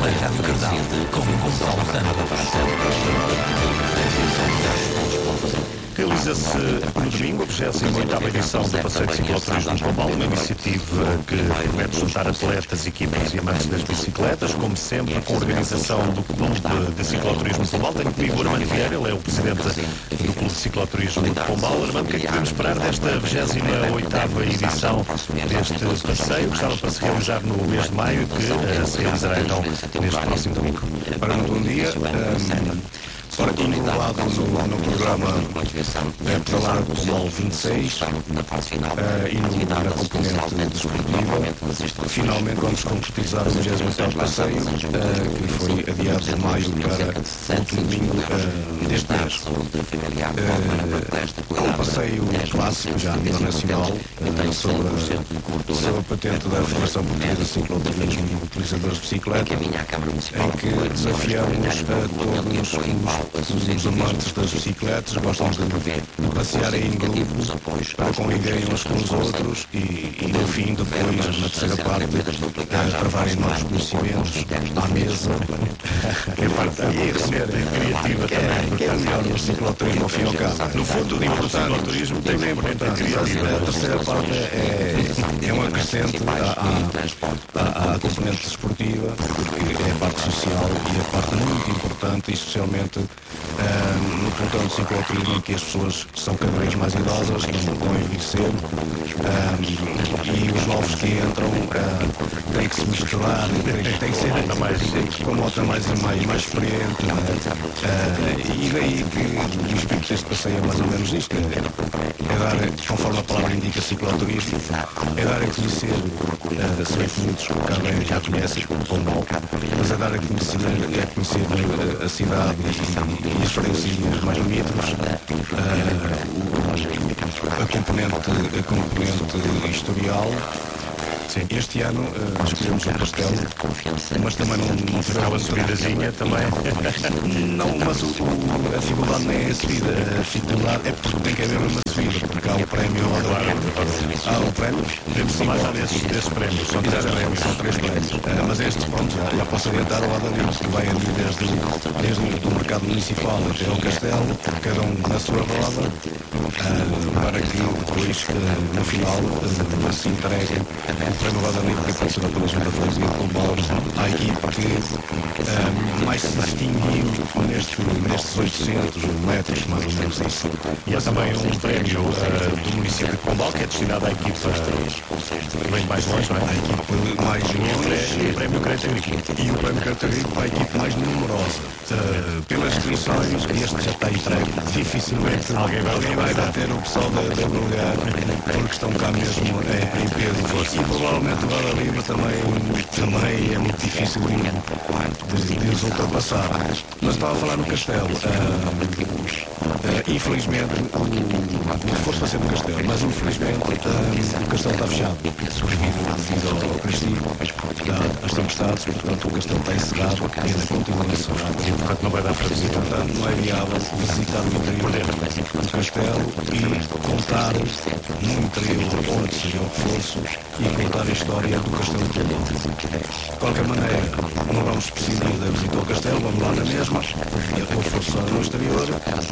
da Rádio Cardal, com Gonçalo Santos. Realiza-se no domingo a 28ª edição do Passeio de Cicloturismo de Pombal, uma iniciativa que promete juntar atletas, equipas e amantes das bicicletas, como sempre, com a organização do Clube de Cicloturismo de Pombal. Tenho comigo o Armando Vieira, ele é o presidente do Clube de Cicloturismo de Pombal. Armando, o que é que podemos esperar desta 28ª edição deste passeio, que estava para se realizar no mês de maio e que se realizará então neste próximo domingo? Para muito bom dia. Ora, englobado no programa Pedalar Pombal 26 e na componente desportiva, finalmente vamos concretizar o 28º passeio, que foi adiado de maio para o último domingo deste mês. Um passeio clássico já a nível nacional sobre a patente da Federação Portuguesa de Cicloturismo e Utilizadores de Bicicleta, em que desafiamos a todos os amantes das bicicletas, gostam de passear em grupo, para conviverem uns com os outros e no fim, depois, na terceira parte, travarem novos conhecimentos à mesa. É parte criativa também. Que é o melhor do cicloturismo, ao fim e ao cabo. No fundo, o importante do turismo tem uma componente criativa. A terceira parte é um acrescente à componente desportiva, que é a parte social e a parte muito importante, especialmente no pelotão de cicloturismo, em que as pessoas são cada vez mais idosas, estão a envelhecer, e os novos que entram têm que se misturar, têm que ser com uma outra mais experiente, e daí que o espírito deste passeio é mais ou menos isto, é dar, conforme a palavra indica, cicloturismo, é dar a conhecer, sei que muitos já conhecem Pombal, mas é dar a conhecer a cidade e as freguesias mais limítrofes, a componente historial. Sim. Este ano escolhemos o Castelo, mas também não será uma subidazinha também. Não, mas a dificuldade nem é a subida, a dificuldade é porque tem que haver uma subida, porque há o prémio. Há o prémio. Temos que falar já desses prémios. São três prémios. Mas este, pronto, já posso adiantar o lado ali, que vai ali desde o mercado municipal até ao Castelo, cada um na sua roda, para que depois, no final, se entreguem o prémio Roda Livre, que pode ser a Turismo da Freguesia de Pombal, à equipa que mais se distinguiu nestes 800 metros, mais ou menos isso. E há também um prémio do município de Pombal, que é destinado à equipa que vem mais longe, não é? A equipa mais longe. E o prémio Característico. E o prémio Característico para a equipe mais numerosa. Pelas inscrições, este já está entregue. Dificilmente alguém vai bater o pessoal da lugar, porque estão cá mesmo em peso. E provavelmente o Roda Livre também é muito difícil de os ultrapassar. Mas estava a falar no Castelo. Infelizmente, o esforço vai ser no Castelo, mas infelizmente o Castelo está fechado. Devido ao castigo, às tempestades, portanto o Castelo está encerrado e ainda continua encerrado. Portanto, não vai dar para visitar. Portanto, não é viável visitar o interior do Castelo e contar no interior, onde seja o que fosse, e contar a história do Castelo de Pombal. De qualquer maneira, não vamos prescindir da visita ao Castelo, vamos lá na mesma, ou fosse só no exterior,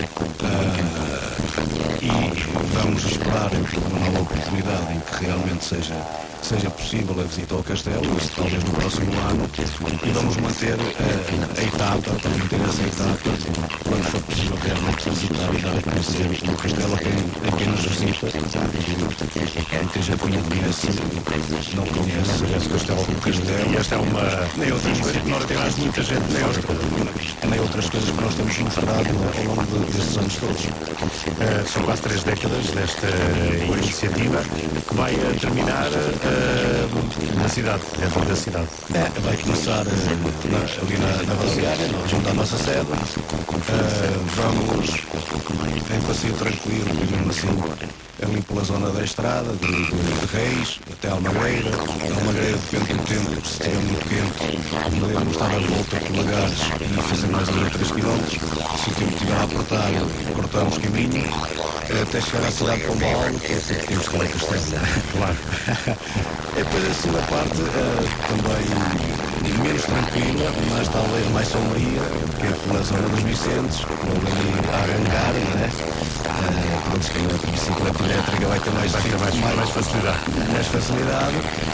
e vamos esperar uma nova oportunidade em que realmente seja possível a visita ao Castelo, isso talvez no próximo ano, e vamos manter a etapa, para manter essa etapa, quando for possível realmente visitar e dar a conhecer o Castelo a quem nos visita, muita gente conhece, não conhece o Castelo. E esta é uma... Nem outras coisas que nós temos, muita gente, nem outras coisas que nós temos mostrado ao longo destes anos todos. São quase 3 décadas desta iniciativa que vai terminar na cidade, dentro da cidade. Vai começar ali na Baseada, junto à nossa sede. Vamos em passeio tranquilo, digamos assim, ali pela zona da estrada, de Reis até Almagreira. Almagreira depende do tempo, se estiver muito quente, podemos estar à volta por Lagares e fazer mais ou menos 3 km. Se o tempo estiver a apertar, cortamos caminho até chegar à cidade de Pombal, que é que temos que ir ao Castelo. Claro. Depois a segunda parte também menos tranquila, mas talvez mais sombria, que é pela zona dos Vicentes, logo ali a arrancar, não é? Pronto, que a bicicleta elétrica vai ter mais facilidade.